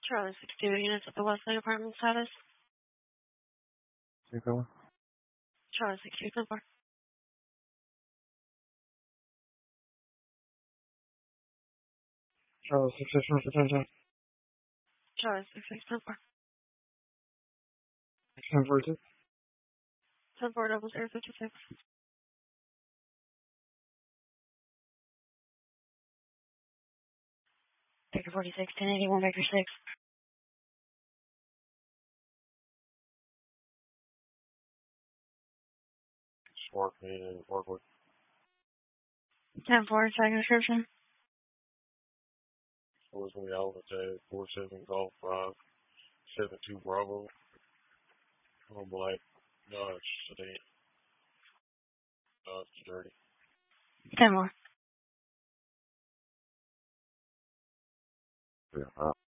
Charlie 62 units at the Westlake apartment status. Charlie 62 10-4. Charlie 66 10-10. Charlie 66 10-4. 10-42. 10-4 0056. Baker 46 1081 Baker 6. Smart meeting, work with 10-4 second description. was going to be Alpha J 47 Golf 572 Bravo. On black Dodge sedan. Dodge dirty. 10 more. Yeah.